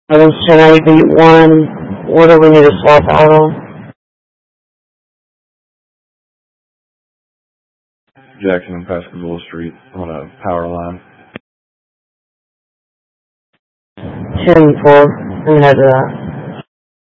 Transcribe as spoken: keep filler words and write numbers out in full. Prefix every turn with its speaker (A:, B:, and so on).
A: Livingston A B one, what do we need to swap out on?
B: Jackson and Pascagoula Street on a power line.
A: ten four, I'm gonna head to that.